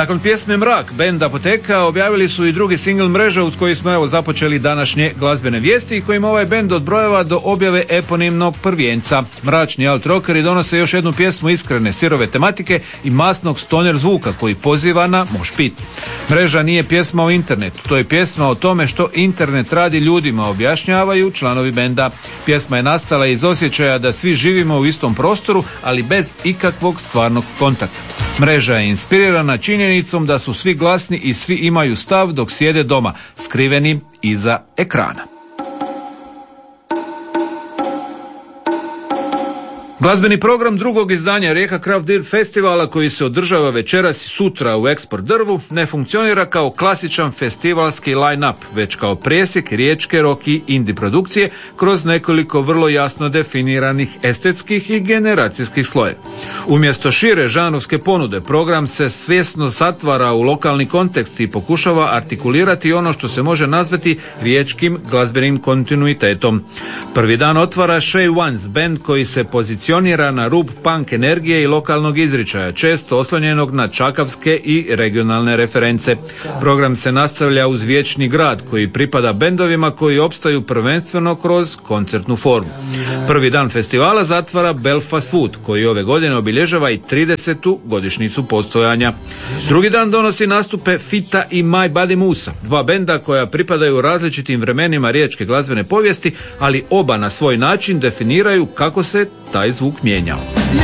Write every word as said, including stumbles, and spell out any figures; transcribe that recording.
Nakon pjesme Mrak, bend Apoteka objavili su i drugi singl Mreža uz koji smo evo započeli današnje glazbene vijesti i kojim ovaj bend odbrojeva do objave eponimnog prvijenca. Mračni alt rockeri donose još jednu pjesmu iskrene sirove tematike i masnog stoner zvuka koji poziva na moš pit. Mreža nije pjesma o internetu, to je pjesma o tome što internet radi ljudima, objašnjavaju članovi benda. Pjesma je nastala iz osjećaja da svi živimo u istom prostoru, ali bez ikakvog stvarnog kontakta. Mreža je inspirirana činjenicom da su svi glasni i svi imaju stav dok sjede doma, skriveni iza ekrana. Glazbeni program drugog izdanja Rijeka Craft Beer Festivala koji se održava večeras i sutra u Eksport drvu ne funkcionira kao klasičan festivalski line-up, već kao presjek riječke rock i indie produkcije kroz nekoliko vrlo jasno definiranih estetskih i generacijskih slojeva. Umjesto šire žanrovske ponude, program se svjesno zatvara u lokalni kontekst i pokušava artikulirati ono što se može nazvati riječkim glazbenim kontinuitetom. Prvi dan otvara Shay Ones, band koji se pozicionira na rub punk energije i lokalnog izričaja, često oslonjenog na čakavske i regionalne reference. Program se nastavlja uz Vječni grad koji pripada bendovima koji opstaju prvenstveno kroz koncertnu formu. Prvi dan festivala zatvara Belfast Food koji ove godine obilježava i tridesetu godišnjicu postojanja. Drugi dan donosi nastupe Fita i My Buddy Musa, dva benda koja pripadaju različitim vremenima riječke glazbene povijesti, ali oba na svoj način definiraju kako se taj zvuk mijenjao.